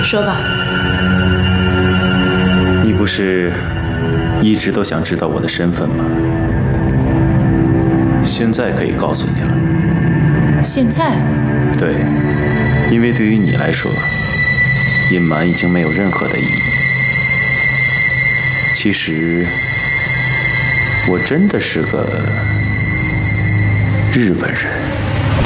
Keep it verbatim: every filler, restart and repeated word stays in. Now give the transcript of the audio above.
说吧。 你不是一直都想知道我的身份吗？现在可以告诉你了。 现在？ 对，因为对于你来说，隐瞒已经没有任何的意义。其实，我真的是个日本人。